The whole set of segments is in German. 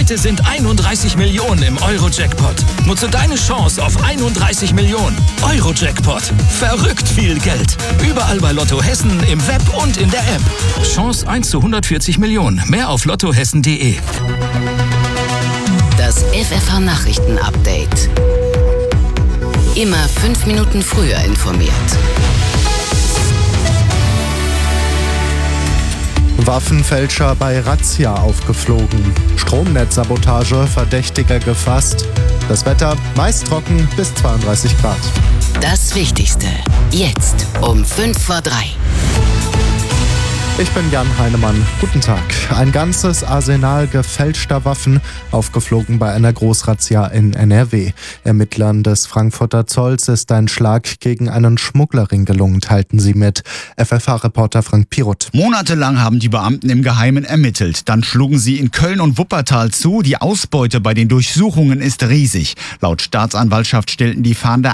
Heute sind 31 Millionen im Euro-Jackpot. Nutze deine Chance auf 31 Millionen. Euro-Jackpot. Verrückt viel Geld. Überall bei Lotto Hessen, im Web und in der App. Chance 1 zu 140 Millionen. Mehr auf lottohessen.de. Das FFH-Nachrichten-Update. Immer 5 Minuten früher informiert. Waffenfälscher bei Razzia aufgeflogen. Stromnetzsabotage, Verdächtiger gefasst. Das Wetter meist trocken bis 32 Grad. Das Wichtigste. Jetzt um 2:55. Ich bin Jan Heinemann. Guten Tag. Ein ganzes Arsenal gefälschter Waffen aufgeflogen bei einer Großrazzia in NRW. Ermittlern des Frankfurter Zolls ist ein Schlag gegen einen Schmugglerring gelungen, teilten sie mit. FFH-Reporter Frank Piroth. Monatelang haben die Beamten im Geheimen ermittelt. Dann schlugen sie in Köln und Wuppertal zu. Die Ausbeute bei den Durchsuchungen ist riesig. Laut Staatsanwaltschaft stellten die Fahnder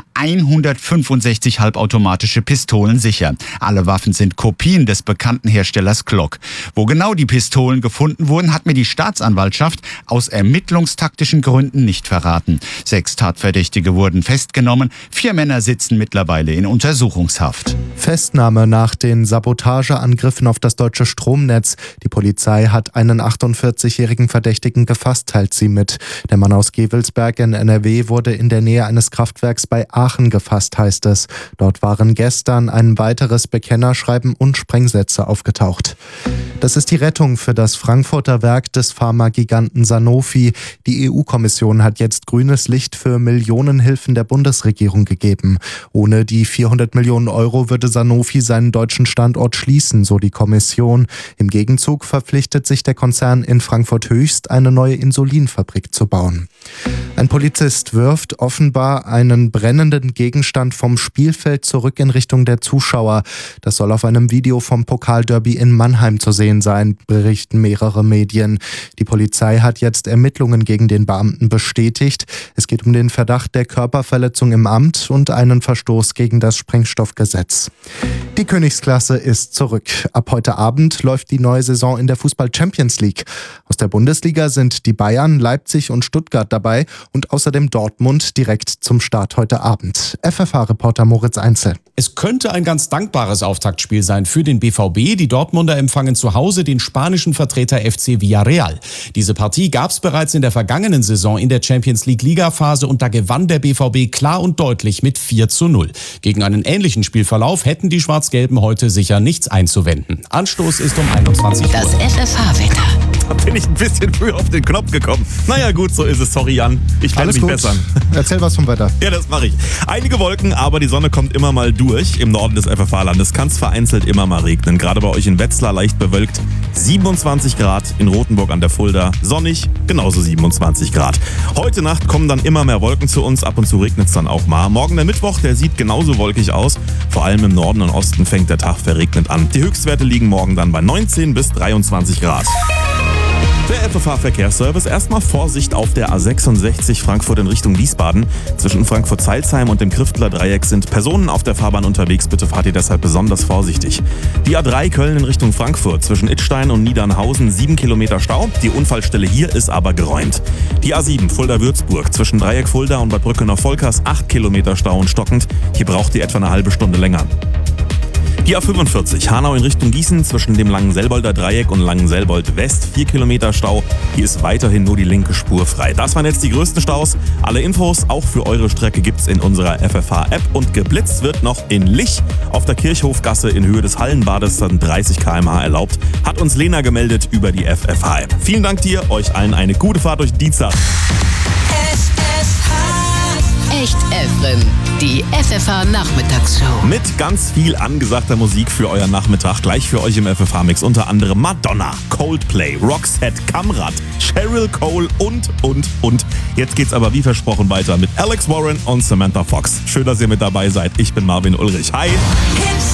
165 halbautomatische Pistolen sicher. Alle Waffen sind Kopien des bekannten Herstellers Glock. Wo genau die Pistolen gefunden wurden, hat mir die Staatsanwaltschaft aus ermittlungstaktischen Gründen nicht verraten. 6 Tatverdächtige wurden festgenommen. 4 Männer sitzen mittlerweile in Untersuchungshaft. Festnahme nach den Sabotageangriffen auf das deutsche Stromnetz. Die Polizei hat einen 48-jährigen Verdächtigen gefasst, teilt sie mit. Der Mann aus Gevelsberg in NRW wurde in der Nähe eines Kraftwerks bei Aachen gefasst, heißt es. Dort waren gestern ein weiteres Bekennerschreiben und Sprengsätze aufgetaucht. Das ist die Rettung für das Frankfurter Werk des Pharmagiganten Sanofi. Die EU-Kommission hat jetzt grünes Licht für Millionenhilfen der Bundesregierung gegeben. Ohne die 400 Millionen Euro würde Sanofi seinen deutschen Standort schließen, so die Kommission. Im Gegenzug verpflichtet sich der Konzern in Frankfurt Höchst, eine neue Insulinfabrik zu bauen. Ein Polizist wirft offenbar einen brennenden Gegenstand vom Spielfeld zurück in Richtung der Zuschauer. Das soll auf einem Video vom Pokalderby in Mannheim zu sehen sein, berichten mehrere Medien. Die Polizei hat jetzt Ermittlungen gegen den Beamten bestätigt. Es geht um den Verdacht der Körperverletzung im Amt und einen Verstoß gegen das Sprengstoffgesetz. Die Königsklasse ist zurück. Ab heute Abend läuft die neue Saison in der Fußball-Champions League. Aus der Bundesliga sind die Bayern, Leipzig und Stuttgart dabei und außerdem Dortmund direkt zum Start heute Abend. FFH-Reporter Moritz Einzel. Es könnte ein ganz dankbares Auftaktspiel sein für den BVB. Die Dortmunder empfangen zu Hause den spanischen Vertreter FC Villarreal. Diese Partie gab es bereits in der vergangenen Saison in der Champions League Ligaphase und da gewann der BVB klar und deutlich mit 4:0. Gegen einen ähnlichen Spielverlauf hätten die Schwarz-Gelben heute sicher nichts einzuwenden. Anstoß ist um 21 Uhr. Das FFH-Wetter. Da bin ich ein bisschen früh auf den Knopf gekommen. Naja gut, so ist es. Sorry Jan, ich werde mich bessern. Erzähl was vom Wetter. Ja, das mache ich. Einige Wolken, aber die Sonne kommt immer mal durch. Im Norden des FFH-Landes kann es vereinzelt immer mal regnen. Gerade bei euch in Wetzlar leicht bewölkt. 27 Grad, in Rothenburg an der Fulda. Sonnig, genauso 27 Grad. Heute Nacht kommen dann immer mehr Wolken zu uns. Ab und zu regnet es dann auch mal. Morgen der Mittwoch, der sieht genauso wolkig aus. Vor allem im Norden und Osten fängt der Tag verregnet an. Die Höchstwerte liegen morgen dann bei 19 bis 23 Grad. Der FFH-Verkehrsservice. Erstmal Vorsicht auf der A66 Frankfurt in Richtung Wiesbaden. Zwischen Frankfurt-Zeilsheim und dem Kriftler Dreieck sind Personen auf der Fahrbahn unterwegs. Bitte fahrt ihr deshalb besonders vorsichtig. Die A3 Köln in Richtung Frankfurt. Zwischen Idstein und Niedernhausen 7 Kilometer Stau. Die Unfallstelle hier ist aber geräumt. Die A7 Fulda-Würzburg. Zwischen Dreieck Fulda und Bad Brückener-Volkers 8 Kilometer Stau und stockend. Hier braucht ihr etwa eine halbe Stunde länger. Die A45 Hanau in Richtung Gießen zwischen dem Langenselbolder Dreieck und Langenselbold West 4 Kilometer Stau. Hier ist weiterhin nur die linke Spur frei. Das waren jetzt die größten Staus. Alle Infos auch für eure Strecke gibt's in unserer FFH-App und geblitzt wird noch in Lich auf der Kirchhofgasse in Höhe des Hallenbades dann 30 km/h erlaubt. Hat uns Lena gemeldet über die FFH-App. Vielen Dank dir, euch allen eine gute Fahrt durch Dienstag. Echt Efren, die FFH-Nachmittagsshow. Mit ganz viel angesagter Musik für euren Nachmittag. Gleich für euch im FFH-Mix unter anderem Madonna, Coldplay, Roxette, Kamrat, Cheryl Cole und. Jetzt geht's aber wie versprochen weiter mit Alex Warren und Samantha Fox. Schön, dass ihr mit dabei seid. Ich bin Marvin Ulrich. Hi!